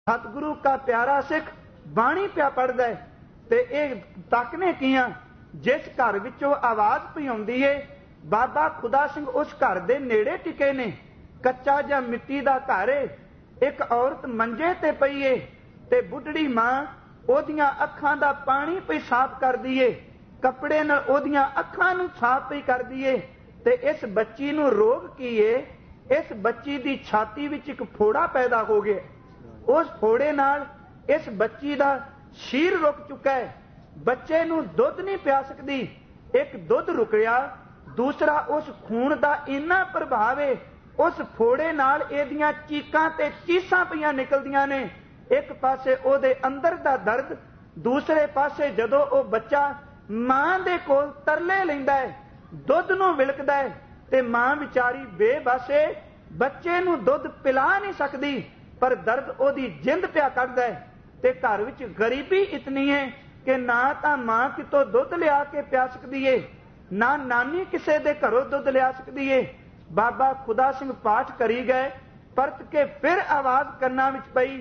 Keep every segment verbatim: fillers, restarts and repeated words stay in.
सतगुरु का प्यारा सिख बाणी पिया पढ़दा है ते इह तकने कियां जिस घर विचों आवाज़ पई आउंदी है बाबा खुदा सिंह उस घर दे नेड़े टिके ने। कच्चा जां मिट्टी दा घर है, एक औरत मंजे ते पई है ते बुढ़ड़ी मां ओदियां अखां दा पानी पई साफ करदी है, कपड़े नाल ओदियां अखां नूं साफ पई करदी है ते इस बच्ची नूं रोग की है, इस बच्ची दी छाती विच एक फोड़ा पैदा हो गया। उस फोड़े नाल इस बच्ची दा शीर रुक चुका है, बच्चे नूं दुध नहीं पिया सकदी। एक दुध रुकिया, दूसरा उस खून दा इन्ना प्रभाव है उस फोड़े नाल इहदियां चीकां ते चीसां पईयां निकलदियां ने। एक पासे ओहदे अंदर दा दर्द, दूसरे पासे जदों ओह बच्चा मां दे कोल तरले लैंदा है, दुध नूं विलकदा है ते मां विचारी बेबस है, बच्चे नूं दुध पिला नहीं सकदी पर दर्द ओहदी जिंद पिया कढदा है। ते घर विच गरीबी इतनी है कि ना तां मां कितों दुध लिया के पिया सकदी है, ना नानी किसे दे घरों दुध लिया सकदी है। बाबा खुदा सिंह पाठ करी गए, परत के फिर आवाज कन्ना विच पई,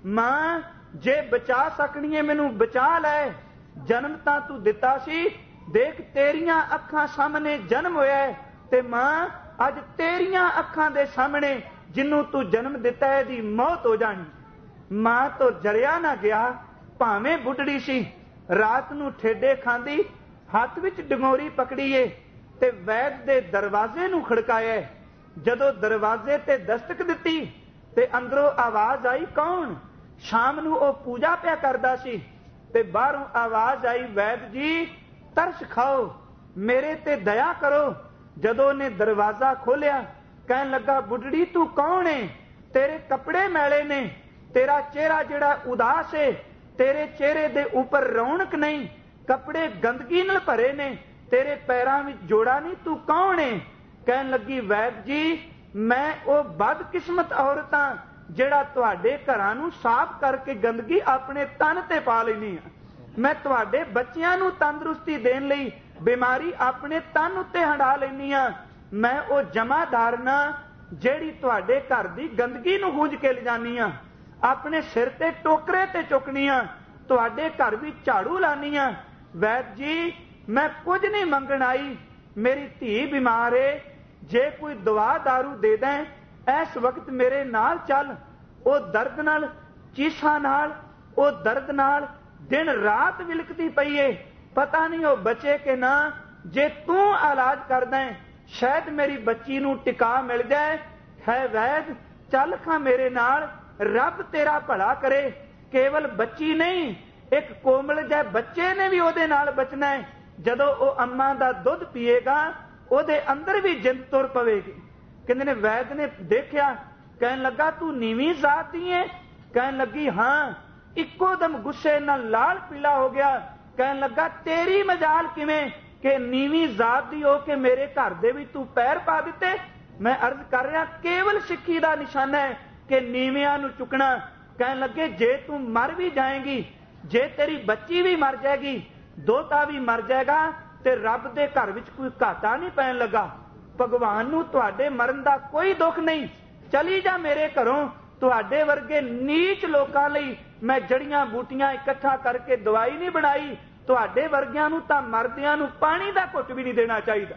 मां जे बचा सकनी है मैनू बचा लै, जन्म तां तू दिता सी, देख तेरियां अखां सामने जन्म होया है ते मां अज तेरियां अखां दे सामने जिन्नू तू जन्म दिता है दी मौत हो जानी। मां तो जरिया ना गया, भावें बुढ़ड़ी सी, रात नू ठेडे खांदी, हथ विच डंगोरी पकड़ी है ते वैद दे दरवाजे नू खड़काया। जदों दरवाजे ते दस्तक दिती ते अंदरों आवाज आई, कौन? शाम नू ओ पूजा पिया करदा सी ते बाहरों आवाज आई, वैद जी तरस खाओ, मेरे ते दया करो। जदों ने दरवाजा खोलिया, कहन लगा, बुढ़ड़ी तू कौन है? तेरे कपड़े मैले ने, तेरा चेहरा जिहड़ा उदास है, तेरे चेहरे दे ऊपर रौनक नहीं, कपड़े गंदगी नाल भरे ने, तेरे पैरां विच जोड़ा नहीं, तू कौन है? कहन लगी, वैद जी मैं ओ बदकिस्मत औरत हां जिहड़ा तुहाडे घरां नूं साफ करके गंदगी अपने तन ते पा लैनी आ। मैं तुहाडे बच्चियां नूं तंदुरुस्ती देण लई बीमारी अपने तन उत्ते हंडा लैनी आ। मैं ओ जमादार ना जिहड़ी तुहाडे घर दी गंदगी नूं गूंज के लिजानी आ, अपने सिर ते टोकरे ते चुकनी आ, तुहाडे घर विच झाड़ू लानी आ। वैद जी मैं कुछ नहीं मंगण आई, मेरी धी बीमार है, जे कोई दवा दारू दे दें, इस वक्त मेरे नाल चल। ओ दर्द नाल, चीसां नाल, ओ दर्द नाल दिन रात विलकती पई है, पता नहीं वो बचे के ना। जे तू इलाज कर दें शायद मेरी बच्ची नूं टिका मिल जाए। है वैद चल खां मेरे नाल, रब तेरा भला करे। केवल बच्ची नहीं, एक कोमल जै बच्चे ने भी ओहदे नाल बचना है। जदों ओ अम्मा दा दुध पीएगा ओहदे अंदर भी जिंद तुर पवेगी। कहंदे ने वैद ने देखिया, कहन लगा तू नीवी जात दी है? कहन लगी हाँ। इक्को दम गुस्से नाल लाल पीला हो गया। कहन लगा तेरी मजाल किवें कि नीवी जात दी हो के मेरे घर दे भी तू पैर पा दिते। मैं अर्ज कर रहा केवल सिक्खी दा निशाना है कि नीवियां नूं चुकना। कहन लगे जे तू मर भी जाएगी, जे तेरी बच्ची भी मर जाएगी, दोता भी मर जाएगा ते रब दे घर विच कोई घाटा नहीं पैण लगा। भगवान नूं तुहाडे मरण दा कोई दुख नहीं, चली जा मेरे घरों। तुहाडे वर्गे नीच लोकां लई मैं जड़ियां बूटियां इकट्ठा करके दवाई नहीं बनाई, तुहाडे वर्गियां नूं तां मरदियां नूं पानी दा घुट भी नहीं देना चाहिदा।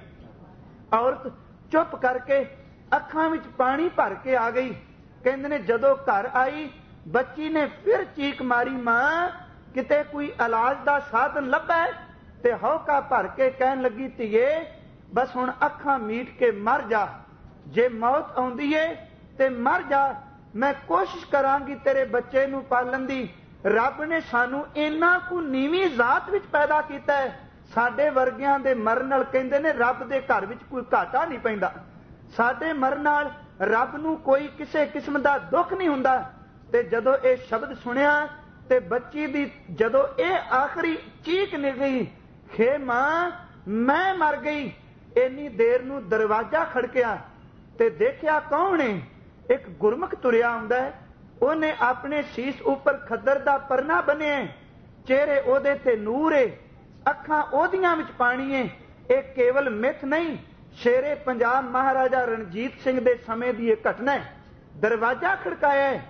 औरत चुप करके अखां विच पानी भर के आ गई। कहंदे ने जदों घर आई, बच्ची ने फिर चीक मारी, मां किते कोई इलाज दा साधन लभा है? ते हौका भर के कहन लगी, धीए बस हुण अखां मीट के मर जा, जे मौत आउंदी है ते मर जा, मैं कोशिश करांगी तेरे बच्चे नूं पालन दी। रब ने सानू इन्ना को नीवी जात विच पैदा कीता है, साडे वर्गियां दे मरण नाल कहंदे ने रब दे घर विच कोई घाटा नहीं पैंदा। साडे मरण नाल रब नूं कोई किसे किस्म दा दुख नहीं हुंदा। ते जदों ये शब्द सुनिया ते बच्ची दी जदों ये आखिरी चीख निकली, हे मां मैं मर गई, इन्नी देर नूं दरवाजा खड़किया ते देखिया कौन है? एक गुरमुख तुरिया आउंदा है। ਉਹਨੇ ਆਪਣੇ ਸੀਸ ਉੱਪਰ ਖੱਦਰ ਦਾ ਪਰਨਾ ਬੰਨਿਆ, ਚਿਹਰੇ ਉਹਦੇ ਤੇ ਨੂਰ ਏ, ਅੱਖਾਂ ਉਹਦੀਆਂ ਵਿੱਚ ਪਾਣੀ ਏ। ਇਹ ਕੇਵਲ ਮਿੱਥ ਨਹੀਂ, ਸ਼ੇਰੇ ਪੰਜਾਬ ਮਹਾਰਾਜਾ ਰਣਜੀਤ ਸਿੰਘ ਦੇ ਸਮੇਂ ਦੀ ਇਹ ਘਟਨਾ ਹੈ। ਦਰਵਾਜ਼ਾ ਖੜਕਾਇਆ,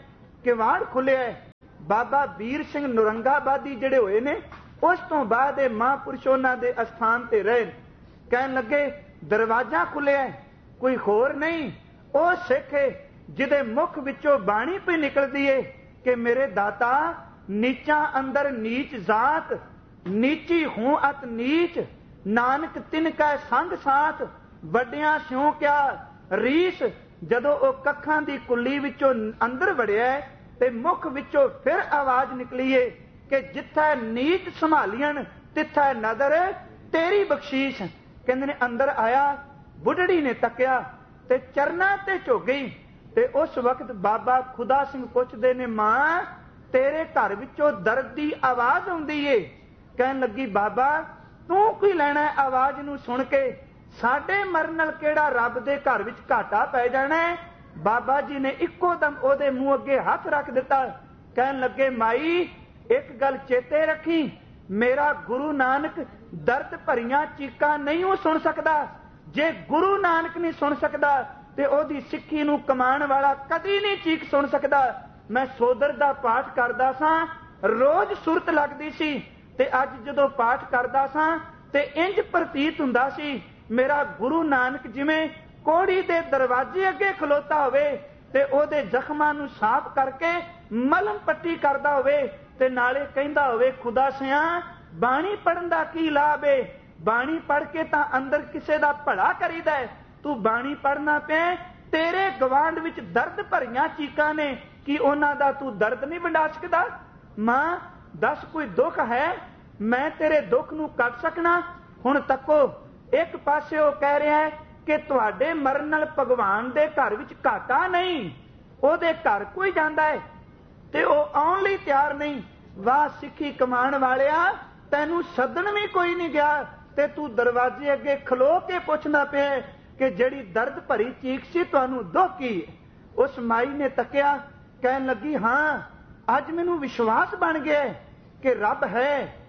किवाड़ खुलिया। बाबा वीर सिंह नौरंगाबादी जिहड़े होए ने उस तो बाद महापुरुष उन्हां दे अस्थान ते रहे। कहन लगे दरवाजा खुलिया, कोई होर नहीं, ओ सिख है जिहदे मुख विचों बाणी पे निकलदी है कि मेरे दाता नीचा अंदर नीच जात, नीची हूं अत नीच, नानक तिनका संग साथ, वड्डियां स्यों क्या रीस। जदों ओ कखां दी कुल्ली विचों अंदर वड़िया ते मुख विचों फिर आवाज निकली है कि जिथे नीच संभालियन तिथे नदर तेरी बख्शीश। कहंदे ने अंदर आया, बुढ़ड़ी ने तकिया ते चरना ते झुक गई। ते उस वक्त बाबा खुदा सिंह पुछदे ने, मां तेरे घर विचों दर्द दी आवाज आउंदी है। कहन लगी बाबा तू की लैना आवाज नूं सुन के, साडे मरन नाल केड़ा रब दे घर विच घाटा पै जाना है। बाबा जी ने इक्को दम ओदे मूंह अगे हथ रख दिता। कहन लगे माई एक गल चेते रखी, मेरा गुरु नानक दर्द भरियां चीकां नहीं सुन सकदा। जे गुरु नानक नहीं सुन सकदा ते ओदी सिੱਖੀ नूं कमाण वाला कदी नहीं चीक सुन सकदा। मैं सोदर दा पाठ करदा सां, रोज सुरत लगदी सी ते अज जदों पाठ करदा सां ते इंज प्रतीत हुंदा सी मेरा गुरु नानक जिवें कोड़ी दे दरवाजे अगे खलोता होवे ते ओदे जख्मां नूं साफ करके मलम पट्टी करदा होवे ते नाले कहंदा होवे खुदा सिया बाणी पढ़न दा की लाभ है, बाणी पढ़ के तां अंदर किसे दा भला करीदा है, तू बाणी पढ़ना पे तेरे गवांड विच दर्द भरियां चीकां ने कि उन्हां दा तू दर्द नहीं वंडा सकदा। मां दस कोई दुख है मैं तेरे दुख नूं कट सकना। हुण तक्को एक पासे वो कह रहा है कि तुहाडे मरन नाल भगवान दे घर विच घाटा नहीं, ओदे घर कोई जांदा है ते ओ आउण लई तैयार नहीं। वाह सिੱਖੀ कमाण वालिया तैनूं सदन भी कोई नहीं गया ते तू दरवाजे अगे खलो के पुछदा पिया कि जिहड़ी दर्द भरी चीख सी तुहानूं दुख की। उस माई ने तकिया, कहन लगी हाँ अज मैनूं विश्वास बन गया कि रब है,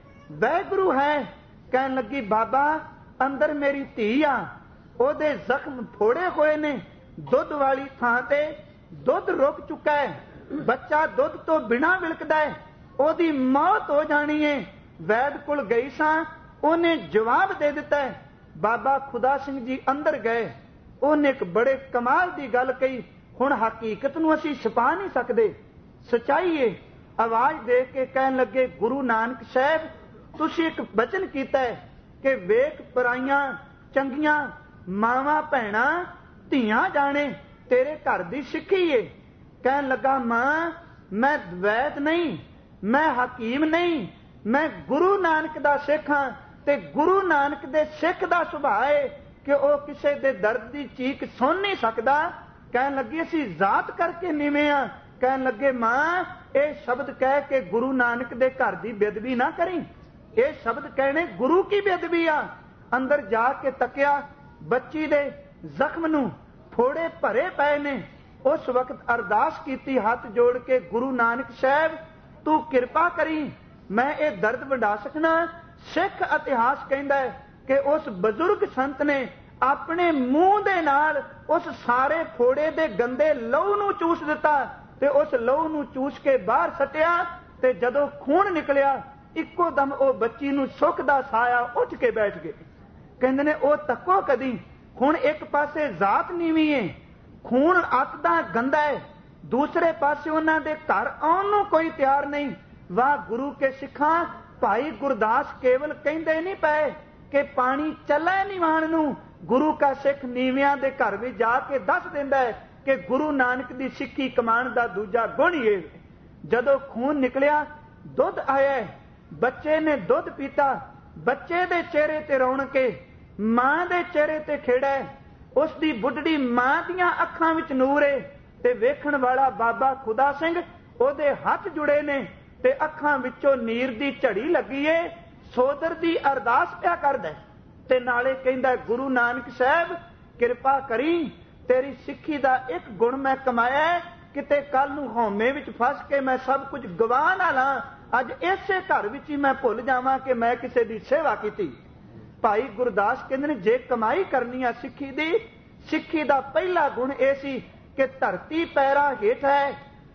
वैगुरु है। कहन लगी बाबा अंदर मेरी धी आ, ओदे जख्म फोड़े हुए ने, दुध वाली थां ते दुध रुक चुका है, बच्चा दुध तो बिना विलकदा है, ओदी मौत हो जानी है। वैद कोल गई सां, उन्हें जवाब दे दिता है। बाबा खुदा सिंह जी अंदर गए, उन्हें एक बड़े कमाल की गल कही। हुण हकीकत नूं असीं छुपा नहीं सकते, सच्चाई है। आवाज दे के कहन लगे गुरु नानक साहब तुसीं एक वचन कीता है कि वेख पराइयां चंगियां मावां भैणां धीआं जाने तेरे घर दी सिੱਖੀ है। कहन लगा मां मैं वैद नहीं, मैं हकीम नहीं, मैं गुरु नानक दा सिख हां ते गुरु नानक दे सिख दा सुभाਅ है कि वह किसी दे दर्द की चीख सुन नहीं सकता। कहन लगी असीं जात करके नीवें हां। कहन लगे मां ये शब्द कह के गुरु नानक दे घर की बेदबी ना करी, ये शब्द कहने गुरु की बेदबी आ। अंदर जाके तकिया, बच्ची दे जख्म नूं फोड़े भरे पए ने। उस वक्त अरदास की हाथ जोड़ के गुरु नानक साहब तू किरपा करी मैं ये दर्द वंडा सकना। सिख इतिहास कहता है कि उस बजुर्ग संत ने अपने मूंह दे नाल उस सारे फोड़े दे गंदे लहू नूं चूस दिता ते उस लहू नूं चूस के बाहर सटिया ते जदों खून निकलिया इक्को दम ओ बच्ची नूं सुख दा साया उठ के बैठ गए। कहंदे ने ओ तक्को कदी, हुण एक पासे जात नीवी है, खून अत दा गंदा है, दूसरे पासे उन्हां दे घर आउण नूं कोई तैयार नहीं। वाह गुरु के सिखां भाई गुरदास केवल कहंदे नहीं पए कि पानी चले निवाण नूं, गुरु का सिख नीवियां दे घर भी जाके दस दिंदा है कि गुरु नानक दी सिੱਖੀ कमाण दा दूजा गुण ही है। जदों खून निकलिया दुध आया, बच्चे ने दुध पीता, बच्चे दे चेहरे ते रौनक है, मां दे चेहरे ते खेड़ा है, उसदी बुढ़ड़ी मां दियां अखां विच नूर है ते वेखण वाला बाबा खुदा सिंह ओदे हथ जुड़े ने ते अखां विचों नीर दी झड़ी लगी है। सोदर दी अरदास पिया करदा ते नाले कहंदा गुरु नानक साहब किरपा करी तेरी सिੱਖੀ दा एक गुण मैं कमाया है, किते कल नूं हौमे विच फस के मैं सब कुछ गवा ना ला, अज इसे घर विच ही मैं भुल जावां कि मैं किसी दी सेवा कीती। भाई गुरदास कहंदे ने जे कमाई करनी आ सिੱਖੀ दी, सिੱਖੀ दा पहला गुण यह सी कि धरती पैरा हेठ है,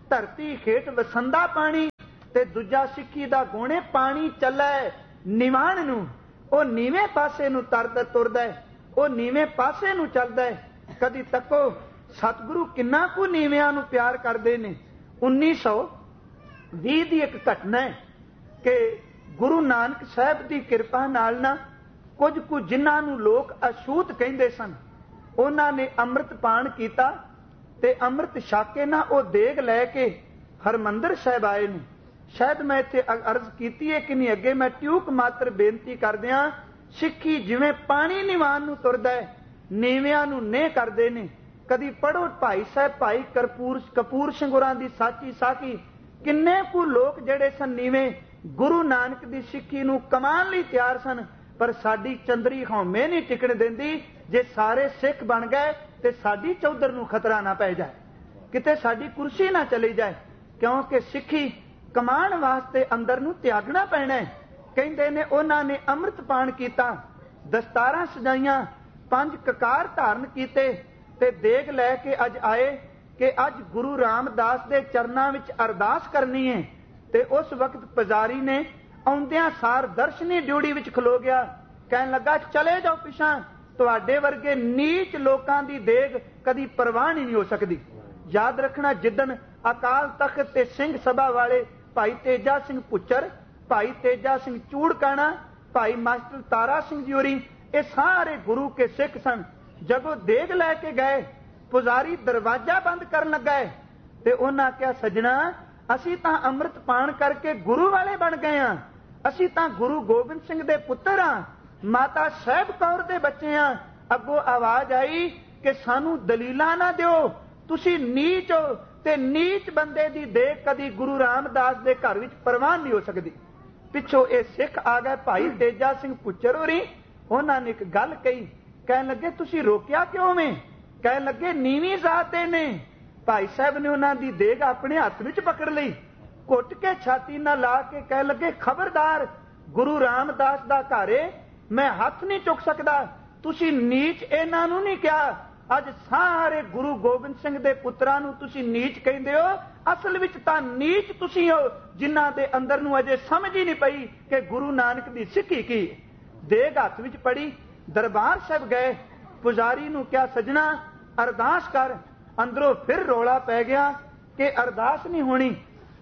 ਧਰਤੀ ਹੇਠ ਵਸੰਦਾ ਪਾਣੀ, ਤੇ ਦੂਜਾ ਸਿੱਖੀ ਦਾ ਗੁਣ ਹੈ ਪਾਣੀ ਚੱਲੇ ਨਿਵਾਣ ਨੂੰ। ਉਹ ਨੀਵੇਂ ਪਾਸੇ ਨੂੰ ਤਰਦਾ ਤੁਰਦਾ ਹੈ, ਉਹ ਨੀਵੇਂ ਪਾਸੇ ਨੂੰ ਚੱਲਦਾ ਹੈ। ਕਦੀ ਤੱਕੋ ਸਤਿਗੁਰੂ ਕਿੰਨਾ ਕੁ ਨੀਵਿਆਂ ਨੂੰ ਪਿਆਰ ਕਰਦੇ ਨੇ। ਉੱਨੀ ਸੌ ਵੀਹ ਦੀ ਇੱਕ ਘਟਨਾ ਹੈ ਕਿ ਗੁਰੂ ਨਾਨਕ ਸਾਹਿਬ ਦੀ ਕਿਰਪਾ ਨਾਲ ਨਾ ਕੁਝ ਕੁ ਜਿਨ੍ਹਾਂ ਨੂੰ ਲੋਕ ਅਛੂਤ ਕਹਿੰਦੇ ਸਨ, ਉਹਨਾਂ ਨੇ ਅੰਮ੍ਰਿਤ ਪਾਨ ਕੀਤਾ ਤੇ ਅੰਮ੍ਰਿਤ ਛਕ ਕੇ ਨਾ ਉਹ ਦੇਗ ਲੈ ਕੇ ਹਰਮੰਦਰ ਸਾਹਿਬ ਆਏ ਨੇ। ਸ਼ਾਇਦ ਮੈਂ ਇੱਥੇ ਅਰਜ਼ ਕੀਤੀ ਹੈ ਕਿ ਨਹੀਂ, ਅੱਗੇ ਮੈਂ ਟਿਊਕ ਮਾਤਰ ਬੇਨਤੀ ਕਰਦਿਆਂ, ਸਿੱਖੀ ਜਿਵੇਂ ਪਾਣੀ ਨਿਵਾਨ ਨੂੰ ਤੁਰਦਾ ਹੈ, ਨੀਵਿਆਂ ਨੂੰ ਨੇ ਕਰਦੇ ਨੇ। ਕਦੀ ਪੜੋ ਭਾਈ ਸਾਹਿਬ ਭਾਈ ਕਰਪੂਰ ਕਪੂਰ ਸਿੰਘ ਹੋਰਾਂ ਦੀ ਸਾਚੀ ਸਾਖੀ, ਕਿੰਨੇ ਕੁ ਲੋਕ ਜਿਹੜੇ ਸਨ ਨੀਵੇਂ ਗੁਰੂ ਨਾਨਕ ਦੀ ਸਿੱਖੀ ਨੂੰ ਕਮਾਉਣ ਲਈ ਤਿਆਰ ਸਨ, ਪਰ ਸਾਡੀ ਚੰਦਰੀ ਹਉਮੈ ਨਹੀਂ ਟਿਕਣ ਦਿੰਦੀ। ਜੇ ਸਾਰੇ ਸਿੱਖ ਬਣ ਗਏ ਤੇ ਸਾਡੀ ਚੌਧਰ ਨੂੰ ਖਤਰਾ ਨਾ ਪੈ ਜਾਏ, ਕਿਤੇ ਸਾਡੀ ਕੁਰਸੀ ਨਾ ਚਲੀ ਜਾਏ, ਕਿਉਂਕਿ ਸਿੱਖੀ ਕਮਾਉਣ ਵਾਸਤੇ ਅੰਦਰ ਨੂੰ ਤਿਆਗਣਾ ਪੈਣਾ ਹੈ। ਕਹਿੰਦੇ ਨੇ ਉਹਨਾਂ ਨੇ ਅੰਮ੍ਰਿਤ ਪਾਨ ਕੀਤਾ, ਦਸਤਾਰਾਂ ਸਜਾਈਆਂ, ਪੰਜ ਕਕਾਰ ਧਾਰਨ ਕੀਤੇ ਤੇ ਦੇਗ ਲੈ ਕੇ ਅੱਜ ਆਏ ਕਿ ਅੱਜ ਗੁਰੂ ਰਾਮਦਾਸ ਦੇ ਚਰਨਾਂ ਵਿੱਚ ਅਰਦਾਸ ਕਰਨੀ ਹੈ। ਤੇ ਉਸ ਵਕਤ ਪੁਜਾਰੀ ਨੇ ਆਉਂਦਿਆਂ ਸਾਰ ਦਰਸ਼ਨੀ ਡਿਊਟੀ ਵਿੱਚ ਖਲੋ ਗਿਆ, ਕਹਿਣ ਲੱਗਾ ਚਲੇ ਜਾਓ ਪਿਛਾਂ, ਤੁਹਾਡੇ ਵਰਗੇ ਨੀਚ ਲੋਕਾਂ ਦੀ ਦੇਗ ਕਦੀ ਪ੍ਰਵਾਨ ਹੀ ਨਹੀਂ ਹੋ ਸਕਦੀ। ਯਾਦ ਰੱਖਣਾ, ਜਿੱਦਣ ਅਕਾਲ ਤਖਤ ਤੇ ਸਿੰਘ ਸਭਾ ਵਾਲੇ ਭਾਈ ਤੇਜਾ ਸਿੰਘ ਪੁੱਚਰ, ਭਾਈ ਤੇਜਾ ਸਿੰਘ ਚੂੜਕਾਣਾ, ਭਾਈ ਮਾਸਟਰ ਤਾਰਾ ਸਿੰਘ ਜੀ ਹੋਰੀ, ਇਹ ਸਾਰੇ ਗੁਰੂ ਕੇ ਸਿੱਖ ਸਨ। ਜਦੋਂ ਦੇਗ ਲੈ ਕੇ ਗਏ, ਪੁਜਾਰੀ ਦਰਵਾਜ਼ਾ ਬੰਦ ਕਰਨ ਲੱਗਾ ਤੇ ਉਹਨਾਂ ਕਿਹਾ, ਸੱਜਣਾ ਅਸੀਂ ਤਾਂ ਅੰਮ੍ਰਿਤ ਪਾਨ ਕਰਕੇ ਗੁਰੂ ਵਾਲੇ ਬਣ ਗਏ ਹਾਂ, ਅਸੀਂ ਤਾਂ ਗੁਰੂ ਗੋਬਿੰਦ ਸਿੰਘ ਦੇ ਪੁੱਤਰ ਹਾਂ, ਮਾਤਾ ਸਾਹਿਬ ਕੌਰ ਦੇ ਬੱਚੇ ਹਾਂ। ਅੱਗੋਂ ਆਵਾਜ਼ ਆਈ ਕਿ ਸਾਨੂੰ ਦਲੀਲਾਂ ਨਾ ਦਿਓ, ਤੁਸੀਂ ਨੀਚ ਹੋ ਤੇ ਨੀਚ ਬੰਦੇ ਦੀ ਦੇਗ ਕਦੀ ਗੁਰੂ ਰਾਮਦਾਸ ਦੇ ਘਰ ਵਿੱਚ ਪ੍ਰਵਾਨ ਨਹੀਂ ਹੋ ਸਕਦੀ। ਪਿੱਛੋਂ ਇਹ ਸਿੱਖ ਆ ਗਏ ਭਾਈ ਤੇਜਾ ਸਿੰਘ ਪੁੱਚਰ ਹੋਰੀ, ਉਹਨਾਂ ਨੇ ਇੱਕ ਗੱਲ ਕਹੀ, ਕਹਿਣ ਲੱਗੇ ਤੁਸੀਂ ਰੋਕਿਆ ਕਿਉਂ ਵੇਂ? ਕਹਿਣ ਲੱਗੇ ਨੀਵੀਂ ਜ਼ਾਤੇ ਨੇ। ਭਾਈ ਸਾਹਿਬ ਨੇ ਉਹਨਾਂ ਦੀ ਦੇਗ ਆਪਣੇ ਹੱਥ ਵਿੱਚ ਪਕੜ ਲਈ, ਘੁੱਟ ਕੇ ਛਾਤੀ ਨਾਲ ਲਾ ਕੇ ਕਹਿਣ ਲੱਗੇ, ਖਬਰਦਾਰ, ਗੁਰੂ ਰਾਮਦਾਸ ਦਾ ਘਰ ਏ, ਮੈਂ ਹੱਥ ਨਹੀਂ ਚੁੱਕ ਸਕਦਾ। ਤੁਸੀਂ ਨੀਚ ਇਹਨਾਂ ਨੂੰ ਨਹੀਂ ਕਿਹਾ, ਅੱਜ ਸਾਰੇ ਗੁਰੂ ਗੋਬਿੰਦ ਸਿੰਘ ਦੇ ਪੁੱਤਰਾਂ ਨੂੰ ਤੁਸੀਂ ਨੀਚ ਕਹਿੰਦੇ ਹੋ। ਅਸਲ ਵਿੱਚ ਤਾਂ ਨੀਚ ਤੁਸੀਂ ਹੋ ਜਿਨ੍ਹਾਂ ਦੇ ਅੰਦਰ ਨੂੰ ਅਜੇ ਸਮਝ ਹੀ ਨਹੀਂ ਪਈ ਕਿ ਗੁਰੂ ਨਾਨਕ ਦੀ ਸਿੱਖੀ ਕੀ। ਦੇਗ ਹੱਥ ਵਿੱਚ ਪੜੀ, ਦਰਬਾਰ ਸਾਹਿਬ ਗਏ, ਪੁਜਾਰੀ ਨੂੰ ਕਿਹਾ, ਸੱਜਣਾ ਅਰਦਾਸ ਕਰ। ਅੰਦਰੋਂ ਫਿਰ ਰੌਲਾ ਪੈ ਗਿਆ ਕਿ ਅਰਦਾਸ ਨਹੀਂ ਹੋਣੀ,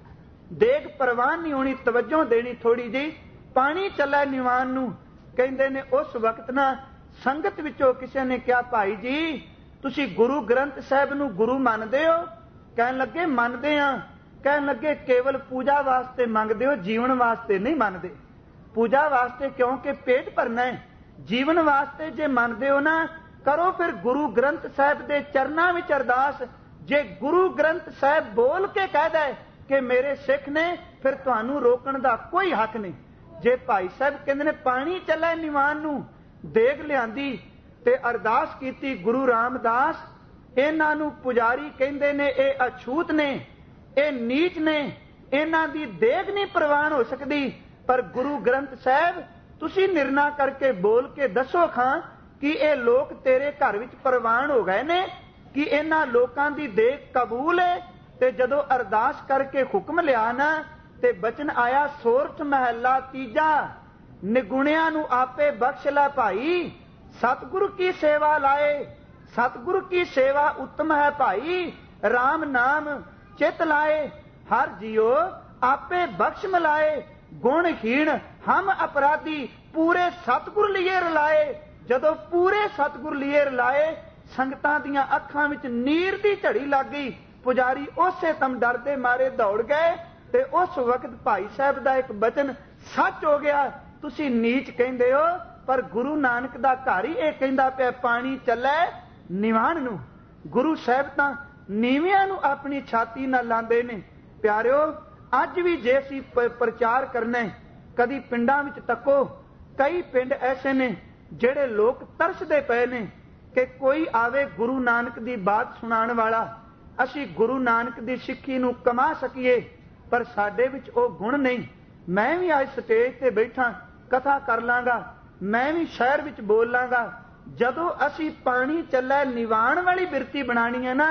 ਦੇਗ ਪ੍ਰਵਾਨ ਨਹੀਂ ਹੋਣੀ, ਤਵੱਜੋ ਦੇਣੀ ਥੋੜੀ ਜਿਹੀ, ਪਾਣੀ ਚੱਲੇ ਨਿਵਾਨ ਨੂੰ। ਕਹਿੰਦੇ ਨੇ ਉਸ ਵਕਤ ਨਾ ਸੰਗਤ ਵਿੱਚੋਂ ਕਿਸੇ ਨੇ ਕਿਹਾ, ਭਾਈ ਜੀ ਤੁਸੀਂ ਗੁਰੂ ਗ੍ਰੰਥ ਸਾਹਿਬ ਨੂੰ ਗੁਰੂ ਮੰਨਦੇ ਹੋ? ਕਹਿਣ ਲੱਗੇ ਮੰਨਦੇ ਹਾਂ। ਕਹਿਣ ਲੱਗੇ ਕੇਵਲ ਪੂਜਾ ਵਾਸਤੇ ਮੰਗਦੇ ਹੋ, ਜੀਵਨ ਵਾਸਤੇ ਨਹੀਂ ਮੰਨਦੇ। ਪੂਜਾ ਵਾਸਤੇ ਕਿਉਂਕਿ ਪੇਟ ਭਰਨਾ ਹੈ, ਜੀਵਨ ਵਾਸਤੇ ਜੇ ਮੰਨਦੇ ਹੋ ਨਾ, ਕਰੋ ਫਿਰ ਗੁਰੂ ਗ੍ਰੰਥ ਸਾਹਿਬ ਦੇ ਚਰਨਾਂ ਵਿੱਚ ਅਰਦਾਸ। ਜੇ ਗੁਰੂ ਗ੍ਰੰਥ ਸਾਹਿਬ ਬੋਲ ਕੇ ਕਹਿਦਾ ਕਿ ਮੇਰੇ ਸਿੱਖ ਨੇ, ਫਿਰ ਤੁਹਾਨੂੰ ਰੋਕਣ ਦਾ ਕੋਈ ਹੱਕ ਨਹੀਂ। ਜੇ ਭਾਈ ਸਾਹਿਬ ਕਹਿੰਦੇ ਨੇ ਪਾਣੀ ਚੱਲੇ ਨਿਵਾਨ ਨੂੰ, ਦੇਗ ਲਿਆਂਦੀ ਤੇ ਅਰਦਾਸ ਕੀਤੀ, ਗੁਰੂ ਰਾਮਦਾਸ ਇਹਨਾਂ ਨੂੰ ਪੁਜਾਰੀ ਕਹਿੰਦੇ ਨੇ ਇਹ ਅਛੂਤ ਨੇ, ਇਹ ਨੀਚ ਨੇ, ਇਹਨਾਂ ਦੀ ਦੇਗ ਨਹੀਂ ਪ੍ਰਵਾਨ ਹੋ ਸਕਦੀ। ਪਰ ਗੁਰੂ ਗ੍ਰੰਥ ਸਾਹਿਬ ਤੁਸੀਂ ਨਿਰਣਾ ਕਰਕੇ ਬੋਲ ਕੇ ਦੱਸੋ ਖਾਂ ਕਿ ਇਹ ਲੋਕ ਤੇਰੇ ਘਰ ਵਿੱਚ ਪ੍ਰਵਾਨ ਹੋ ਗਏ ਨੇ, ਕਿ ਇਹਨਾਂ ਲੋਕਾਂ ਦੀ ਦੇਗ ਕਬੂਲ ਹੈ। ਤੇ ਜਦੋਂ ਅਰਦਾਸ ਕਰਕੇ ਹੁਕਮ ਲਿਆ ਨਾ, ਤੇ ਬਚਨ ਆਇਆ ਸੋਰਠ ਮਹੱਲਾ ਤੀਜਾ, ਨਿਗੁਣਿਆਂ ਨੂੰ ਆਪੇ ਬਖਸ਼ ਲੈ ਭਾਈ, ਸਤਿਗੁਰੂ ਕੀ ਸੇਵਾ ਲਾਏ। ਸਤਿਗੁਰੂ ਕੀ ਸੇਵਾ ਉੱਤਮ ਹੈ ਭਾਈ, ਰਾਮ ਨਾਮ ਚਿਤ ਲਾਏ। ਹਰ ਜਿਉ ਆਪੇ ਬਖਸ਼ ਮਿਲਾਏ, ਗੁਣਹੀਣ ਹਮ ਅਪਰਾਧੀ, ਪੂਰੇ ਸਤਿਗੁਰ ਲਿਏ ਰਲਾਏ। ਜਦੋਂ ਪੂਰੇ ਸਤਿਗੁਰ ਲਿਏ ਰਲਾਏ, ਸੰਗਤਾਂ ਦੀਆਂ ਅੱਖਾਂ ਵਿੱਚ ਨੀਰ ਦੀ ਝੜੀ ਲੱਗ ਗਈ। ਪੁਜਾਰੀ ਉਸੇ ਤਮ ਡਰਦੇ ਮਾਰੇ ਦੌੜ ਗਏ ਤੇ ਉਸ ਵਕਤ ਭਾਈ ਸਾਹਿਬ ਦਾ ਇੱਕ ਬਚਨ ਸੱਚ ਹੋ ਗਿਆ। ਤੁਸੀਂ ਨੀਚ ਕਹਿੰਦੇ ਹੋ, ਪਰ ਗੁਰੂ ਨਾਨਕ ਦਾ ਘਰ ਹੀ ਇਹ ਕਹਿੰਦਾ ਪਿਆ ਪਾਣੀ ਚੱਲੇ ਨਿਵਾਨ ਨੂੰ। ਗੁਰੂ ਸਾਹਿਬ ਤਾਂ ਨੀਵਿਆਂ ਨੂੰ ਆਪਣੀ ਛਾਤੀ ਨਾਲ ਲਾਉਂਦੇ ਨੇ। ਪਿਆਰਿਓ, ਅੱਜ ਵੀ ਜੇ ਅਸੀਂ ਪ੍ਰਚਾਰ ਕਰਨਾ, ਕਦੀ ਪਿੰਡਾਂ ਵਿੱਚ ਤੱਕੋ, ਕਈ ਪਿੰਡ ਐਸੇ ਨੇ ਜਿਹੜੇ ਲੋਕ ਤਰਸਦੇ ਪਏ ਨੇ ਕਿ ਕੋਈ ਆਵੇ ਗੁਰੂ ਨਾਨਕ ਦੀ ਬਾਤ ਸੁਣਾਉਣ ਵਾਲਾ, ਅਸੀਂ ਗੁਰੂ ਨਾਨਕ ਦੀ ਸਿੱਖੀ ਨੂੰ ਕਮਾ ਸਕੀਏ, ਪਰ ਸਾਡੇ ਵਿੱਚ ਉਹ ਗੁਣ ਨਹੀਂ। ਮੈਂ ਵੀ ਅੱਜ ਸਟੇਜ ਤੇ ਬੈਠਾ ਕਥਾ ਕਰ ਲਾਂਗਾ, ਮੈਂ ਵੀ ਸ਼ਹਿਰ ਵਿੱਚ ਬੋਲ ਲਾਂਗਾ। ਜਦੋਂ ਅਸੀਂ ਪਾਣੀ ਚੱਲੇ ਨਿਵਾਣ ਵਾਲੀ ਬਿਰਤੀ ਬਣਾਣੀ ਹੈ ਨਾ,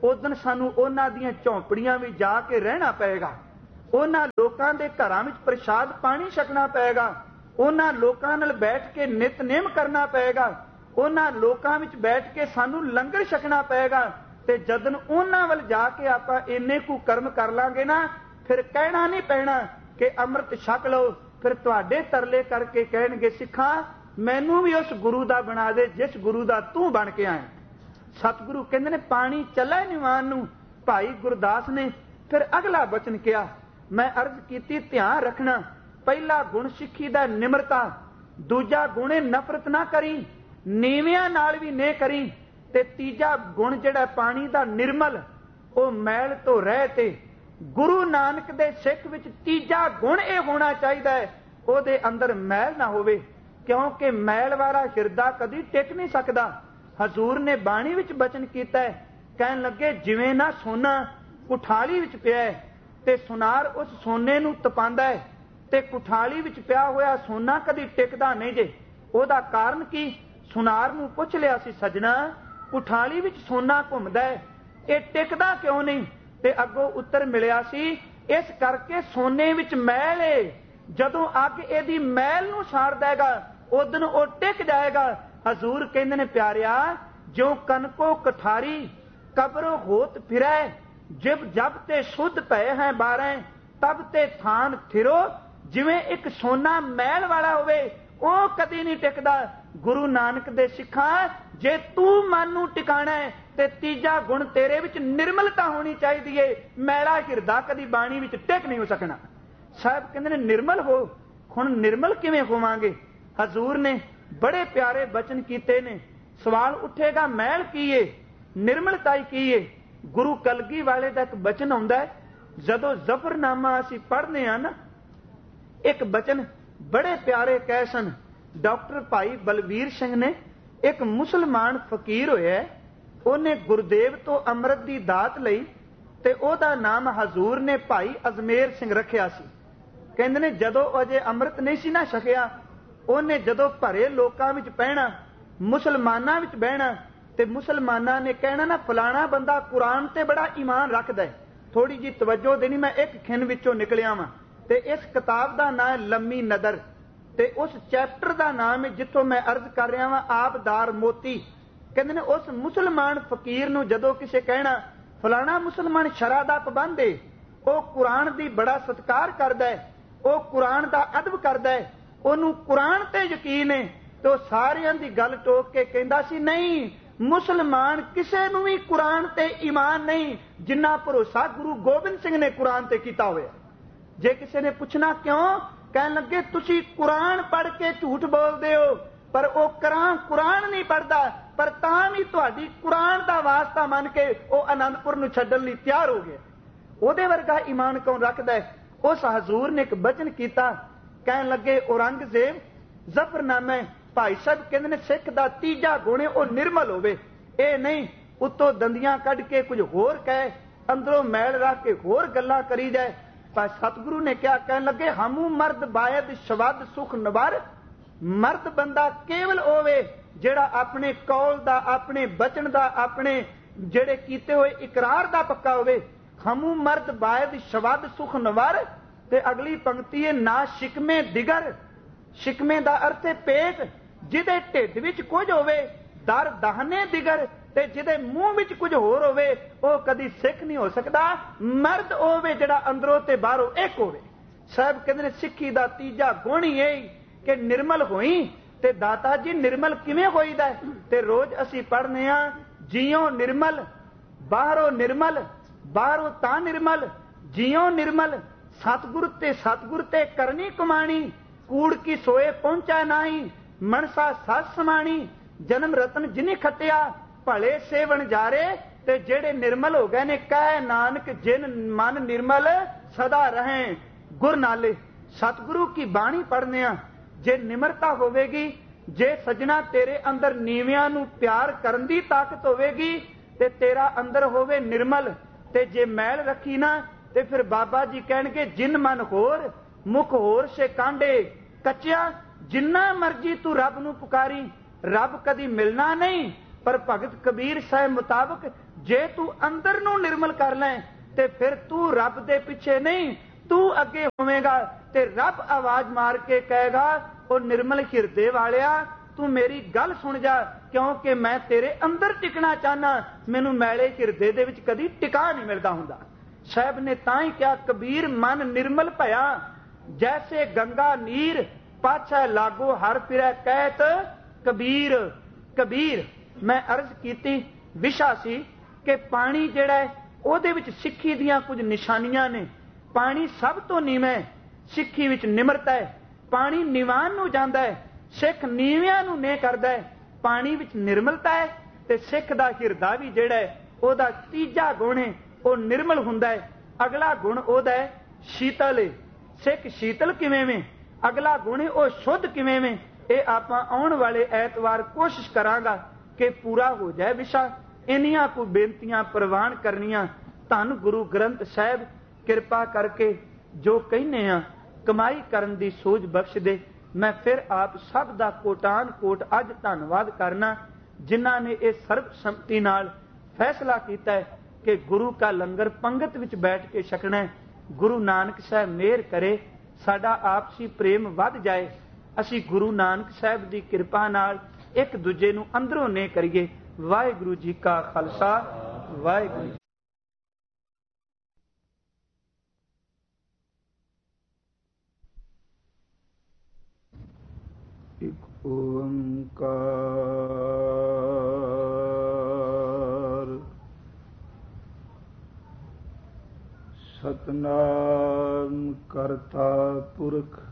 उदन सानू उन्हां दीयां झोंपड़ियां भी जाके रहना पेगा, उन्हां लोकां दे घरां विच प्रसाद पानी छकना पेगा, उन्हां लोकां नाल बैठ के नितनेम करना पेगा, उन्हां लोकां विच बैठ के सानू लंगर छकना पेगा। ते जदन उन्हां वल जाके आपां इन्ने कु कर्म कर लांगे ना, फिर कहना नहीं पैना कि अमृत छक लो। फिर तुहाडे तरले करके कहणगे सिखा मैनू भी उस गुरु दा बना दे जिस गुरु दा तू बन के आए। सतगुरु कहंदे ने पानी चला निवान नू। भाई गुरदास ने फिर अगला बचन किया, मैं अर्ज कीती ध्यान रखना, पहला गुण सिੱਖੀ ਦਾ ਨਿਮਰਤਾ, दूजा गुण नफरत ना करी, नीवियां नाल भी नहीं करी, ते तीजा गुण जिहड़ा पानी दा निर्मल, ਉਹ मैल तो रह ते। गुरु नानक दे सिੱਖ विच तीजा गुण यह होना चाहिए ਉਹਦੇ अंदर मैल ना होवे, क्योंकि मैल वाला हिरदा कदी टिक नहीं सकता। हजूर ने बाणी विच बचन कीता है, कहन लगे जिवें ना सोना कुठाली विच पिया है ते सुनार उस सोने नूं तपांदा है, ते कुठाली विच पिया होया सोना कदी टिकदा नहीं जे। ਉਹਦਾ कारण की? सुनार नूं पुछ लिया सी, सजना कुठाली विच सोना घुमदा है, ये टिकदा क्यों नहीं? ते अगों उत्तर मिलिया सी, इस करके सोने विच मैल है, जदों अग इहदी मैल नूं साड़ देगा उदन वो टिक जाएगा। हजूर कहंदे ने प्यारिया, जो कनको कठारी कबरों होत फिरै, जिब जब ते शुद्ध पए हैं बारें, तब ते थान थिरो। जिवें एक सोना मैल वाला होवे ਉਹ कदी नहीं टिकदा। गुरु नानक दे सिखा जे तू मन नूं टिकाणा है ते तीजा गुण तेरे विच निर्मलता होनी चाहिदी है, मैला हिरदा कदी बाणी विच टिक नहीं हो सकना। साहब कहंदे ने निर्मल हो, हुण निर्मल किवें होवांगे? हजूर ने बड़े प्यारे बचन कीते ने। सवाल उठेगा मैल की है, निर्मलता ही की है? गुरु कलगी वाले दा एक बचन आउंदा है, जदों जफरनामा असीं पढ़दे हां ना, एक बचन बड़े प्यारे कह सन। डॉक्टर भाई बलवीर सिंह ने, एक मुसलमान फकीर होया, उन्हें गुरुदेव तो अमृत की दात लई ते ओदा नाम हजूर ने भाई अजमेर सिंह रखिया सी। कहंदे ने जदों अजे अमृत नहीं सी ना छकिया, उन्हें जदों भरे लोकां विच बहना, मुसलमानां विच बहना, ते मुसलमानां ने कहना ना फलाना बंदा कुरान ते बड़ा ईमान रखदा है। थोड़ी जी तवज्जो देनी, मैं एक खिन विचों निकलिया वां ते इस किताब का नाम है लम्मी नदर, ते उस चैप्टर का नाम है जिथों मैं अर्ज कर रहा वां आपदार मोती। कहंदे ने उस मुसलमान फकीर नूं जदों किसे कहना फलाना मुसलमान शरा दा पाबंद है, वो कुरान दी बड़ा सत्कार करदा है, वो कुरान दा अदब करदा है, ओनू कुरान ते यकीन है, तो सारियां दी गल टोक के कहंदा सी नहीं मुसलमान किसे नूं भी कुरान ते ईमान नहीं जिन्ना भरोसा गुरु गोबिंद सिंह ने कुरान ते कीता होया। जे किसी ने पूछना क्यों, कहन लगे तुसी कुरान पढ़ के झूठ बोलते हो, पर वो कुरान कुरान नहीं पढ़ता, पर तां भी तुहाडी कुरान का वास्ता मन के वो आनंदपुर नूं छड्डण लई तैयार हो गए। ओदे वर्गा ईमान कौन रखदा है? उस हजूर ने एक बचन कीता, कहन लगे औरंगजेब जफरनामे भाई साहब कहंदे ने सिख दा तीजा गुण वो निर्मल होवे, ये नहीं उत्तों दंदियां कढ के कुछ होर कहे, अंदरों मैल रख के होर गल्लां करी जाए। पर सतगुरु ने क्या कहन लगे, हमू मर्द बायद शवद सुख नवर, मर्द बंदा केवल होवे जेड़ा अपने कौल दा, अपने बचन दा, अपने जेड़े कीते हुए इकरार दा पक्का होवे। हमू मर्द बायद शवद सुख नवर, ते अगली पंक्ति है ना शिकमे दिगर, शिकमे दा अर्थ है पेट, जिदे ढिड विच कुछ होवे दर दाहने दिगर, ते जिदे मूंह विच कुछ होर होवे वो कदी सिख नहीं हो सकता। मर्द होवे जेड़ा अंदरों ते बाहरों एक होवे। साहब कहंदे ने सिक्खी दा तीजा गुण ही है कि निर्मल होई। ते दाता जी निर्मल किवें होईदा है? ते रोज असीं पढ़ने आ जियो निर्मल बाहरों निर्मल, बाहरों तां निर्मल जियो निर्मल, सतगुर ते सतगुर ते करनी कमाणी, कूड़ की सोए पहुंचा नाही, मनसा सस समाणी, जन्म रतन जिनी खटिया भले सेवन जारे। ते जेड़े निर्मल हो गए ने कह नानक जिन मन निर्मल सदा रहें गुर नाले। सतगुरु की बाणी पढ़ने आ, जे निमरता होवेगी, जे सजना तेरे अंदर नीवियां नू प्यार करन दी ताकत होवेगी, ते तेरा अंदर होवे निर्मल, ते जे मैल रखी ना ते फिर बाबा जी कहणगे जिन मन होर मुख होर से कांडे, कच्चिया जिन्ना मर्जी तू रब नू पुकारी रब कदी मिलना नहीं, पर भगत कबीर साहब मुताबिक जे तू अंदर नूं निर्मल कर लै ते फिर तू रब दे पिछे नहीं, तू अगे होवेगा ते रब आवाज मार के कहेगा ओ निर्मल हिरदे वालिया तू मेरी गल सुन जा, क्योंकि मैं तेरे अंदर टिकना चाहना, मैनू मैले हिरदे दे विच कदी टिका नहीं मिलता हुंदा। साहब ने तां ही क्या कबीर मन निर्मल भया जैसे गंगा नीर, पाछा लागो हर फिरै कहत कबीर। कबीर मैं अर्ज कीती विशा सी कि पानी जिहड़ा है ਉਹਦੇ ਵਿੱਚ ਸਿੱਖੀ ਦੀਆਂ ਕੁਝ ਨਿਸ਼ਾਨੀਆਂ ਨੇ। ਪਾਣੀ ਸਭ ਤੋਂ ਨੀਵਾਂ, ਸਿੱਖੀ ਵਿੱਚ ਨਿਮਰਤਾ ਹੈ। ਪਾਣੀ ਨਿਵਾਨ ਨੂੰ ਜਾਂਦਾ ਹੈ, ਸਿੱਖ ਨੀਵਿਆਂ ਨੂੰ ਨੇ ਕਰਦਾ ਹੈ। ਪਾਣੀ ਵਿੱਚ ਨਿਰਮਲਤਾ ਹੈ ਤੇ ਸਿੱਖ ਦਾ ਹਿਰਦਾ ਵੀ ਜਿਹੜਾ ਹੈ ਉਹਦਾ ਤੀਜਾ ਗੁਣ ਹੈ ਉਹ ਨਿਰਮਲ ਹੁੰਦਾ ਹੈ। ਅਗਲਾ ਗੁਣ ਉਹਦਾ ਹੈ ਸ਼ੀਤਲ ਹੈ। ਸਿੱਖ ਸ਼ੀਤਲ ਕਿਵੇਂ ਵੇਂ, ਅਗਲਾ ਗੁਣ ਹੈ ਉਹ ਸ਼ੁੱਧ ਕਿਵੇਂ ਵੇਂ, ਇਹ ਆਪਾਂ ਆਉਣ ਵਾਲੇ ਐਤਵਾਰ ਕੋਸ਼ਿਸ਼ ਕਰਾਂਗਾ ਕਿ ਪੂਰਾ ਹੋ ਜਾਏ ਵਿਸ਼ਾ। इनिया को बेनतियां प्रवान करनियां। धन गुरु ग्रंथ साहिब किरपा करके जो कहने आ कमाई करन दी सोच बख्श दे। मैं फिर आप सब दा कोटान कोट अज धन्नवाद करना जिन्हां ने इस सर्बसम्मति नाल फैसला किया है कि गुरु का लंगर पंगत विच बैठ के छकना है। गुरु नानक साहब मेहर करे साडा आपसी प्रेम वध जाए, असी गुरु नानक साहब दी किरपा नाल एक दूजे नूं अंदरों ने करिए। वाहिगुरु जी का खालसा, वाहिगुरु जी। एक ओंकार सतनाम करता पुरख